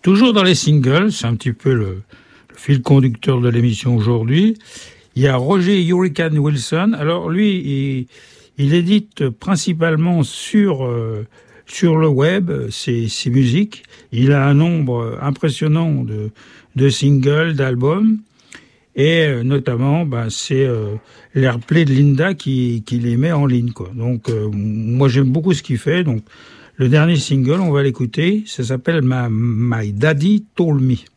Toujours dans les singles, c'est un petit peu le fil conducteur de l'émission aujourd'hui. Il y a Roger Hurricane Wilson. Alors lui, il édite principalement sur le web ses musiques. Il a un nombre impressionnant de singles, d'albums. Et notamment, c'est l'Airplay de Linda qui les met en ligne, quoi. Donc, moi, j'aime beaucoup ce qu'il fait. Donc, le dernier single, on va l'écouter. Ça s'appelle My Daddy Told Me.